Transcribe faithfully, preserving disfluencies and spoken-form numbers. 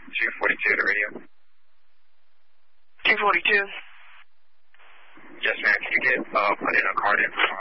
two forty-two to radio. two forty-two? Yes, ma'am. Can you get uh, put in a card in for